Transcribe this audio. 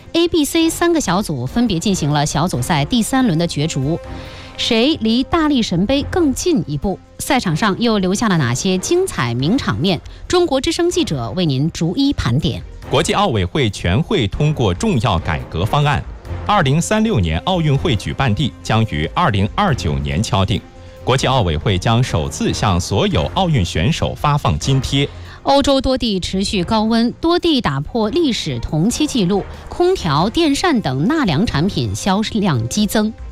A、B、C 3个小组分别进行了小组赛第3轮的角逐，谁离大力神杯更近一步？赛场上又留下了哪些精彩名场面？中国之声记者为您逐一盘点。 国际奥委会全会通过重要改革方案，2036年奥运会举办地将于2029年敲定。国际奥委会将首次向所有奥运选手发放津贴。 欧洲多地持续高温，多地打破历史同期纪录，空调、电扇等纳凉产品销量激增。